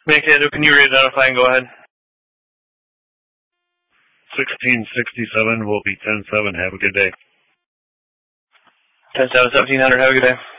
Mankato, can you re-identify and go ahead? 1667 will be 10-7. Have a good day. 10-7, 1700. Have a good day.